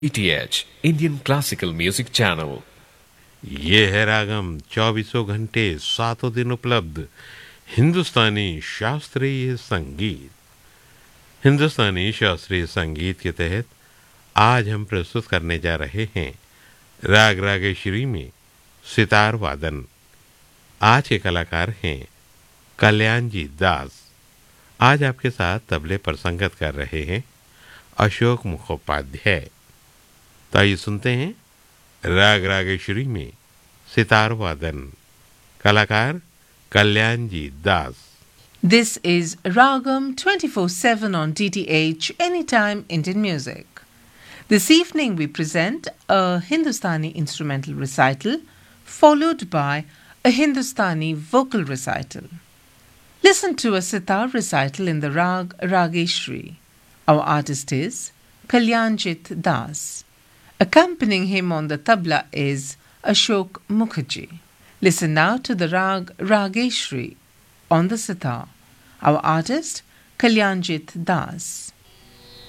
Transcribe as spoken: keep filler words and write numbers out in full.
D T H Indian Classical Music Channel। ये है रागम चौबीसों घंटे सातों दिन उपलब्ध हिंदुस्तानी शास्त्रीय संगीत। हिंदुस्तानी शास्त्रीय संगीत के तहत आज हम प्रस्तुत करने जा रहे हैं राग रागेश्वरी में सितार वादन। आज के कलाकार हैं कल्याण जी दास। आज आपके साथ तबले पर संगत कर रहे हैं अशोक मुखोपाध्याय। तो आइए सुनते हैं राग रागेश्वरी में सितार वादन, कलाकार कल्याण ji Das. This is Ragam twenty-four seven on D T H Anytime Indian Music. This evening we present a Hindustani instrumental recital followed by a Hindustani vocal recital. Listen to a sitar recital in the Rag Rageshri. Our artist is Kalyanjit Das. Accompanying him on the tabla is Ashok Mukherjee. Listen now to the Rag Rageshri on the sitar. Our artist Kalyanjit Das.